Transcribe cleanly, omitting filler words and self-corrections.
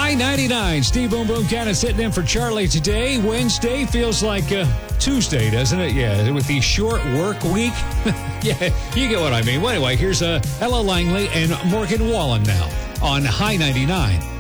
High 99. Steve Boom Boom kind of sitting in for Charlie today. Wednesday feels like Tuesday, doesn't it? Yeah, with the short work week. Yeah, you get what I mean. Well, anyway, here's Ella Langley and Morgan Wallen now on High 99.